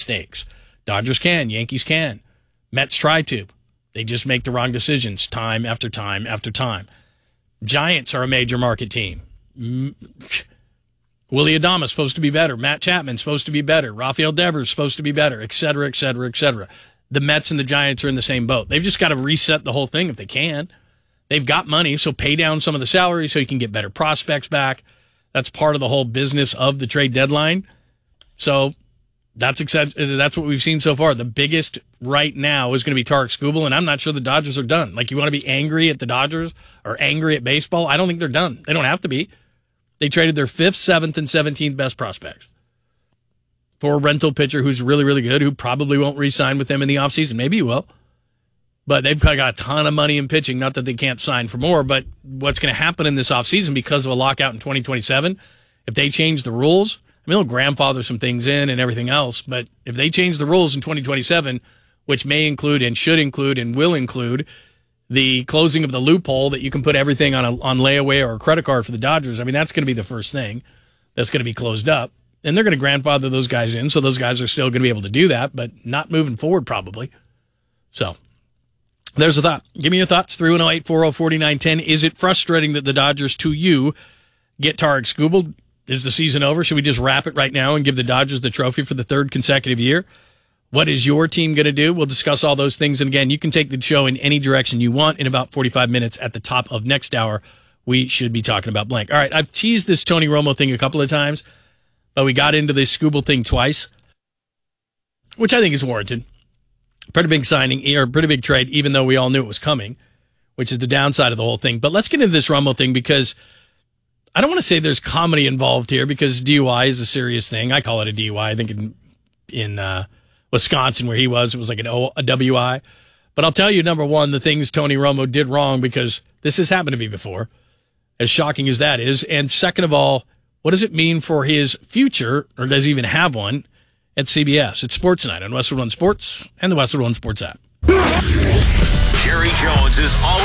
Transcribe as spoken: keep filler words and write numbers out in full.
mistakes. Dodgers can. Yankees can. Mets try to. They just make the wrong decisions time after time after time. Giants are a major market team. Willie Adames supposed to be better. Matt Chapman supposed to be better. Rafael Devers supposed to be better, et cetera, et cetera, et cetera. The Mets and the Giants are in the same boat. They've just got to reset the whole thing if they can. They've got money, so pay down some of the salary so you can get better prospects back. That's part of the whole business of the trade deadline. So that's that's what we've seen so far. The biggest right now is going to be Tarik Skubal, and I'm not sure the Dodgers are done. Like, you want to be angry at the Dodgers or angry at baseball? I don't think they're done. They don't have to be. They traded their fifth, seventh, and seventeenth best prospects for a rental pitcher who's really, really good, who probably won't re-sign with them in the offseason. Maybe he will. But they've got a ton of money in pitching. Not that they can't sign for more, but what's going to happen in this offseason because of a lockout in twenty twenty-seven, if they change the rules, I mean, they'll grandfather some things in and everything else, but if they change the rules in twenty twenty-seven, which may include and should include and will include the closing of the loophole that you can put everything on a on layaway or a credit card for the Dodgers, I mean, that's going to be the first thing that's going to be closed up. And they're going to grandfather those guys in, so those guys are still going to be able to do that, but not moving forward probably. So there's a thought. Give me your thoughts. three one zero, eight four zero, four nine one zero. Is it frustrating that the Dodgers, to you, get Tarik Skubal? Is the season over? Should we just wrap it right now and give the Dodgers the trophy for the third consecutive year? What is your team going to do? We'll discuss all those things. And again, you can take the show in any direction you want. In about forty-five minutes at the top of next hour, we should be talking about blank. All right, I've teased this Tony Romo thing a couple of times, but we got into this Skubal thing twice, which I think is warranted. Pretty big signing, or pretty big trade, even though we all knew it was coming, which is the downside of the whole thing. But let's get into this Romo thing, because I don't want to say there's comedy involved here, because D U I is a serious thing. I call it a D U I. I think in in uh, Wisconsin, where he was, it was like an o, a W I. But I'll tell you, number one, the things Tony Romo did wrong, because this has happened to me before, as shocking as that is. And second of all, what does it mean for his future, or does he even have one, at C B S? It's Sports Night on Westwood One Sports and the Westwood One Sports app. Jerry Jones is always